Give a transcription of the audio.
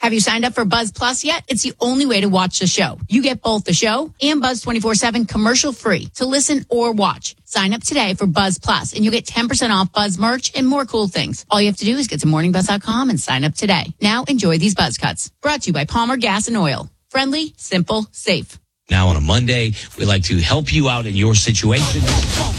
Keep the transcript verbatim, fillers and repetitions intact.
Have you signed up for Buzz Plus yet? It's the only way to watch the show. You get both the show and Buzz twenty-four seven commercial free to listen or watch. Sign up today for Buzz Plus, and you'll get ten percent off Buzz merch and more cool things. All you have to do is get to morning buzz dot com and sign up today. Now enjoy these Buzz Cuts. Brought to you by Palmer Gas and Oil. Friendly, simple, safe. Now on a Monday, we like to help you out in your situation.